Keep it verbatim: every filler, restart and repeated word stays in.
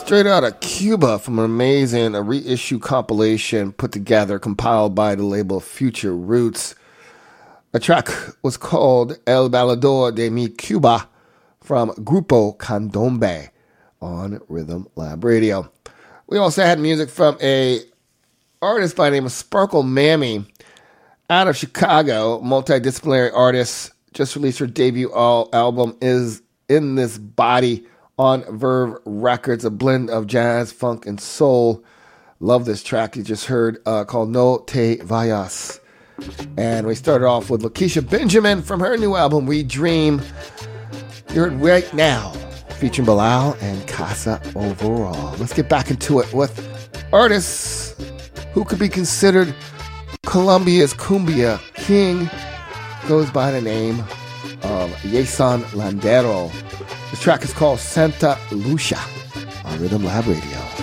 Straight out of Cuba from an amazing a reissue compilation put together, compiled by the label Future Roots. The track was called El Balador de Mi Cuba from Grupo Candombe on Rhythm Lab Radio. We also had music from a artist by the name of Sparkle Mammy out of Chicago, multidisciplinary artist, just released her debut all album Is In This Body on Verve Records, a blend of jazz, funk, and soul. Love this track you just heard uh, called No Te Vayas. And we started off with Lakeisha Benjamin from her new album We Dream. You heard Right Now featuring Bilal and Casa Overall. Let's get back into it with artists who could be considered Colombia's cumbia king. Goes by the name of Yason Landero. This track is called Santa Lucia on Rhythm Lab Radio.